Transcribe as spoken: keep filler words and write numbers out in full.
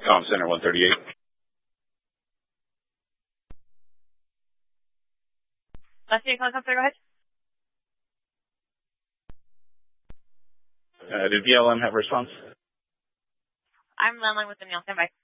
Com Center one thirty-eight. Last name, Com Center, go ahead. Uh, did B L M have a response? I'm landline with the Neil. Stand by.